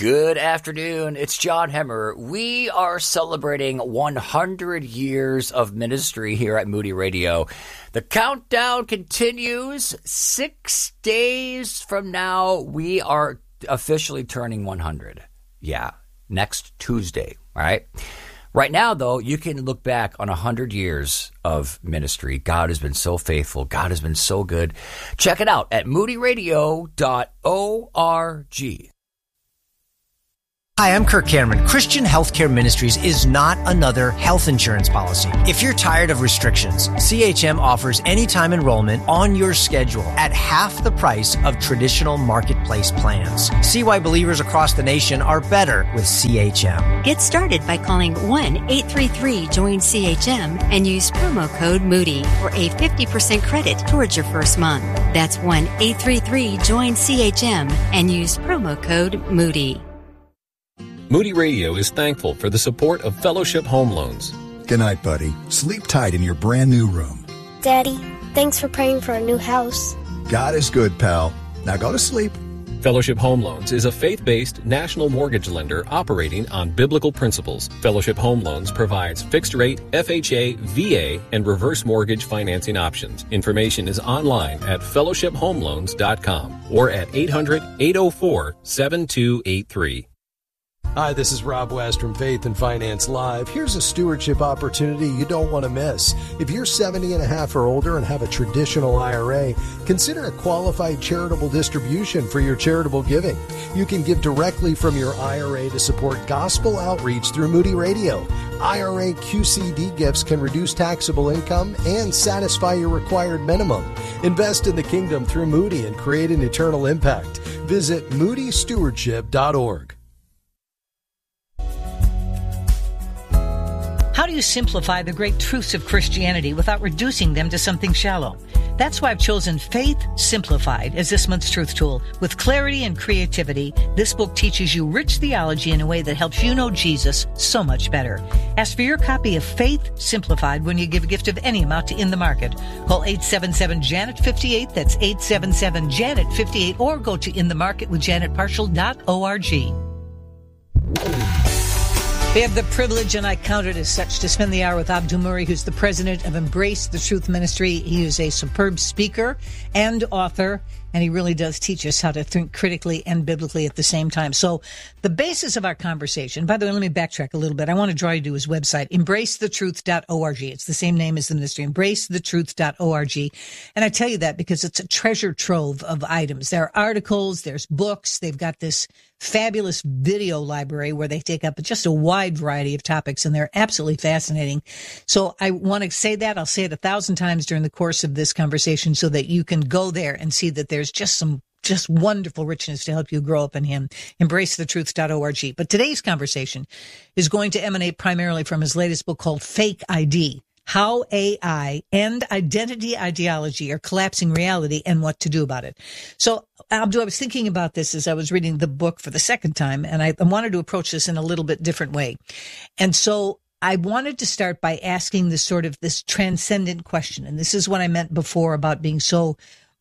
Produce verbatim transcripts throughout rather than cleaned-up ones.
Good afternoon. It's John Hemmer. We are celebrating one hundred years of ministry here at Moody Radio. The countdown continues. Six days from now, we are officially turning one hundred. Yeah, next Tuesday, all right? Right now, though, you can look back on one hundred years of ministry. God has been so faithful. God has been so good. Check it out at moody radio dot org. Hi, I'm Kirk Cameron. Christian Healthcare Ministries is not another health insurance policy. If you're tired of restrictions, C H M offers anytime enrollment on your schedule at half the price of traditional marketplace plans. See why believers across the nation are better with C H M. Get started by calling one eight three three join C H M and use promo code Moody for a fifty percent credit towards your first month. That's one eight three three join C H M and use promo code Moody. Moody Radio is thankful for the support of Fellowship Home Loans. Good night, buddy. Sleep tight in your brand new room. Daddy, thanks for praying for a new house. God is good, pal. Now go to sleep. Fellowship Home Loans is a faith-based national mortgage lender operating on biblical principles. Fellowship Home Loans provides fixed-rate, F H A, V A, and reverse mortgage financing options. Information is online at fellowship home loans dot com or at eight hundred, eight oh four, seven two eight three. Hi, this is Rob West from Faith and Finance Live. Here's a stewardship opportunity you don't want to miss. If you're seventy and a half or older and have a traditional I R A, consider a qualified charitable distribution for your charitable giving. You can give directly from your I R A to support gospel outreach through Moody Radio. I R A Q C D gifts can reduce taxable income and satisfy your required minimum. Invest in the kingdom through Moody and create an eternal impact. Visit moody stewardship dot org. How do you simplify the great truths of Christianity without reducing them to something shallow? That's why I've chosen Faith Simplified as this month's truth tool. With clarity and creativity, this book teaches you rich theology in a way that helps you know Jesus so much better. Ask for your copy of Faith Simplified when you give a gift of any amount to In the Market. Call eight seven seven, Janet fifty-eight, that's eight seven seven, Janet fifty-eight, or go to in the market with janet partial dot org. We have the privilege, and I count it as such, to spend the hour with Abdul Murray, who's the president of Embrace the Truth Ministry. He is a superb speaker and author, and he really does teach us how to think critically and biblically at the same time. So the basis of our conversation, by the way, let me backtrack a little bit. I want to draw you to his website, embrace the truth dot org. It's the same name as the ministry, embrace the truth dot org. And I tell you that because it's a treasure trove of items. There are articles, there's books, they've got this fabulous video library where they take up just a wide variety of topics, and they're absolutely fascinating. So I want to say that. I'll say it a thousand times during the course of this conversation so that you can go there and see that there's just some just wonderful richness to help you grow up in him. embrace the truth dot org. But today's conversation is going to emanate primarily from his latest book called Fake I D. How A I and identity ideology are collapsing reality and what to do about it. So, Abdul, I was thinking about this as I was reading the book for the second time, and I wanted to approach this in a little bit different way. And so I wanted to start by asking this sort of this transcendent question. And this is what I meant before about being so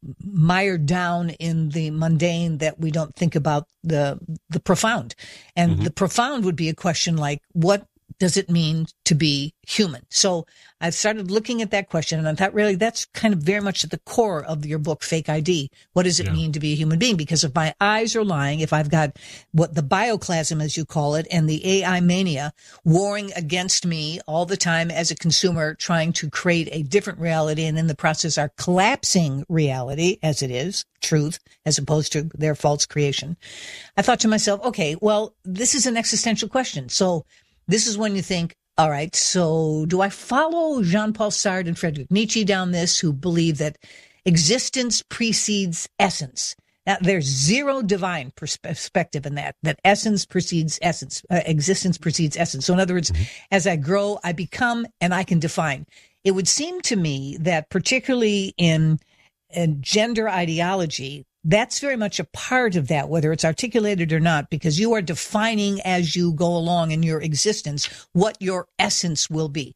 mired down in the mundane that we don't think about the the profound. And mm-hmm. the profound would be a question like, what does it mean to be human? So I started looking at that question, and I thought, really, that's kind of very much at the core of your book, Fake I D. What does it yeah. mean to be a human being? Because if my eyes are lying, if I've got what the bioclasm, as you call it, and the A I mania warring against me all the time as a consumer, trying to create a different reality, and in the process are collapsing reality as it is, truth, as opposed to their false creation, I thought to myself, okay, well, this is an existential question. So this is when you think, all right, so do I follow Jean-Paul Sartre and Friedrich Nietzsche down this, who believe that existence precedes essence? Now, there's zero divine perspective in that, that essence precedes essence, uh, existence precedes essence. So in other words, mm-hmm. as I grow, I become, and I can define. It would seem to me that particularly in, in gender ideology, that's very much a part of that, whether it's articulated or not, because you are defining as you go along in your existence what your essence will be.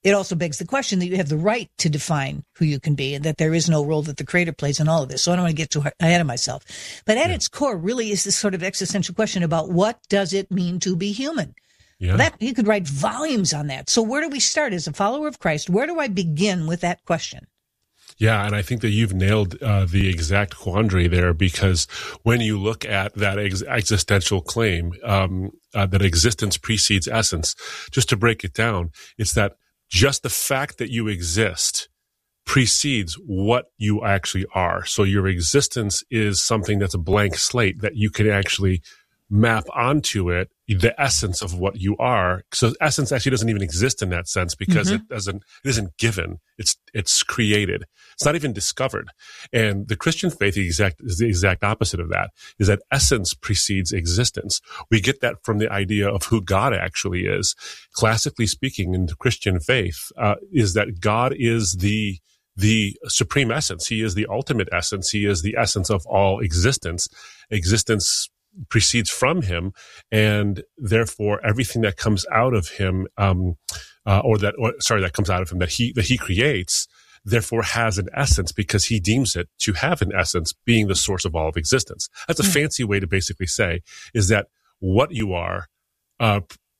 it also begs the question that you have the right to define who you can be and that there is no role that the creator plays in all of this. So I don't want to get too ahead of myself. But at yeah. its core really is this sort of existential question about what does it mean to be human? Yeah. That you could write volumes on that. So where do we start as a follower of Christ? Where do I begin with that question? Yeah, and I think that you've nailed uh, the exact quandary there, because when you look at that ex- existential claim, um, uh, that existence precedes essence, just to break it down, it's that just the fact that you exist precedes what you actually are. So your existence is something that's a blank slate that you can actually map onto it the essence of what you are. So essence actually doesn't even exist in that sense, because mm-hmm. it doesn't, it isn't given. It's, it's created. It's not even discovered. And the Christian faith the exact, is the exact opposite of that, is that essence precedes existence. We get that from the idea of who God actually is. Classically speaking, in the Christian faith, uh, is that God is the, the supreme essence. He is the ultimate essence. He is the essence of all existence. Existence precedes from him, and therefore everything that comes out of him, um, uh, or that, or, sorry, that comes out of him that he that he creates, therefore has an essence, because he deems it to have an essence, being the source of all of existence. That's a mm-hmm. fancy way to basically say is that what you are uh,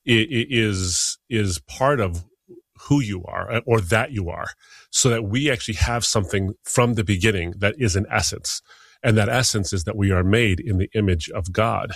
is is part of who you are, or that you are, so that we actually have something from the beginning that is an essence. And that essence is that we are made in the image of God.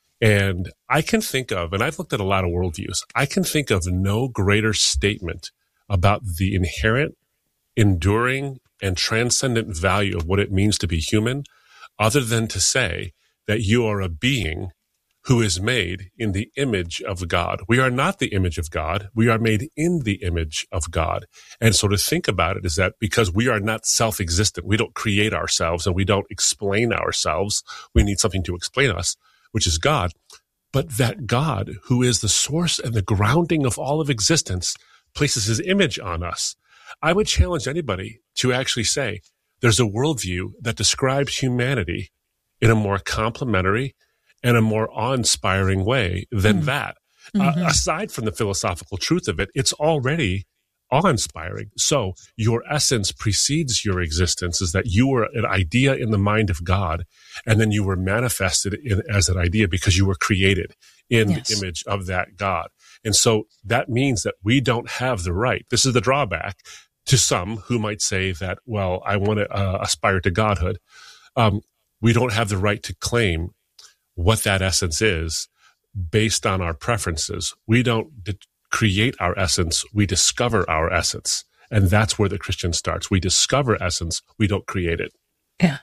And I can think of, and I've looked at a lot of worldviews, I can think of no greater statement about the inherent, enduring, and transcendent value of what it means to be human, other than to say that you are a being who is made in the image of God. We are not the image of God. We are made in the image of God. And so to think about it is that because we are not self-existent, we don't create ourselves and we don't explain ourselves. We need something to explain us, which is God. But that God, who is the source and the grounding of all of existence, places his image on us. I would challenge anybody to actually say there's a worldview that describes humanity in a more complimentary and a more awe-inspiring way than mm. that. Mm-hmm. Uh, aside from the philosophical truth of it, it's already awe-inspiring. So your essence precedes your existence, is that you were an idea in the mind of God, and then you were manifested in, as an idea because you were created in yes. the image of that God. And so that means that we don't have the right. This is the drawback to some who might say that, well, I want to uh, aspire to godhood. Um, we don't have the right to claim what that essence is based on our preferences. We don't d- create our essence. We discover our essence. And that's where the Christian starts. We discover essence. We don't create it. Yeah.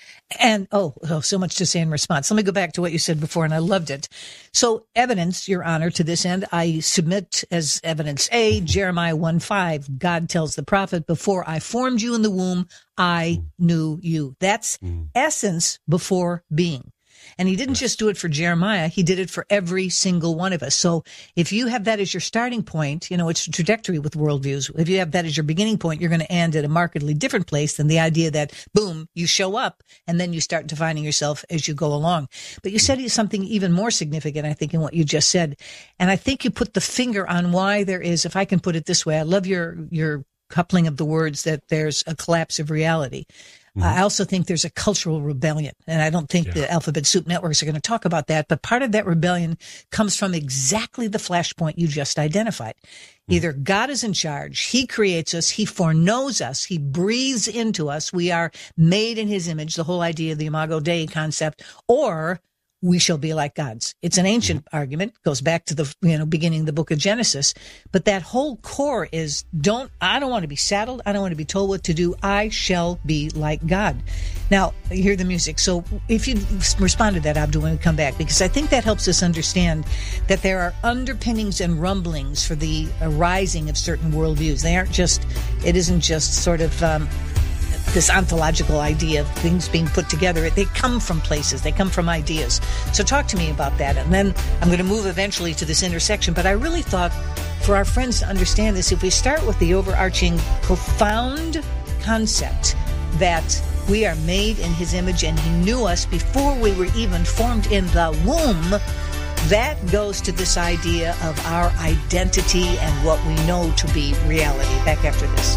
And, oh, oh, so much to say in response. Let me go back to what you said before, and I loved it. So evidence, Your Honor, to this end, I submit as evidence A, Jeremiah one five, God tells the prophet, before I formed you in the womb, I knew you. That's mm. essence before being. And he didn't just do it for Jeremiah. He did it for every single one of us. So if you have that as your starting point, you know, it's a trajectory with worldviews. If you have that as your beginning point, you're going to end at a markedly different place than the idea that, boom, you show up and then you start defining yourself as you go along. But you said something even more significant, I think, in what you just said. And I think you put the finger on why there is, if I can put it this way, I love your, your coupling of the words that there's a collapse of reality. Mm-hmm. I also think there's a cultural rebellion, and I don't think yeah. the Alphabet Soup networks are going to talk about that, but part of that rebellion comes from exactly the flashpoint you just identified. Mm-hmm. Either God is in charge, he creates us, he foreknows us, he breathes into us, we are made in his image, the whole idea of the Imago Dei concept, or we shall be like gods. It's an ancient mm-hmm. argument, goes back to the, you know, beginning of the book of Genesis. But that whole core is, don't, I don't want to be saddled. I don't want to be told what to do. I shall be like God. Now, you hear the music. So if you respond to that, Abdul, when we come back, because I think that helps us understand that there are underpinnings and rumblings for the arising of certain worldviews. They aren't just, it isn't just sort of, um, this ontological idea of things being put together. They come from places. They come from ideas. So talk to me about that. And then I'm going to move eventually to this intersection. But I really thought for our friends to understand this, if we start with the overarching profound concept that we are made in his image and he knew us before we were even formed in the womb, That goes to this idea of our identity and what we know to be reality. Back after this.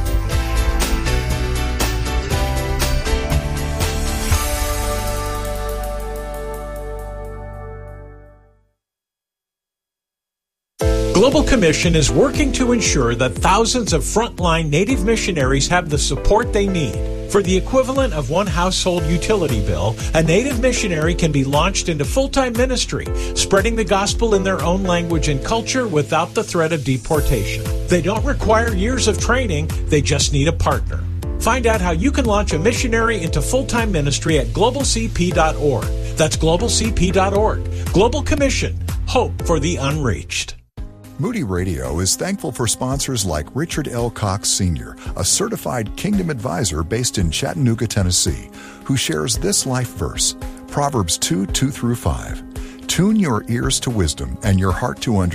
Global Commission is working to ensure that thousands of frontline Native missionaries have the support they need. For the equivalent of one household utility bill, a Native missionary can be launched into full-time ministry, spreading the gospel in their own language and culture without the threat of deportation. They don't require years of training, they just need a partner. Find out how you can launch a missionary into full-time ministry at global c p dot org. That's global c p dot org. Global Commission. Hope for the unreached. Moody Radio is thankful for sponsors like Richard L. Cox Senior, a certified Kingdom advisor based in Chattanooga, Tennessee, who shares this life verse, Proverbs two, two through five. Tune your ears to wisdom and your heart to understanding.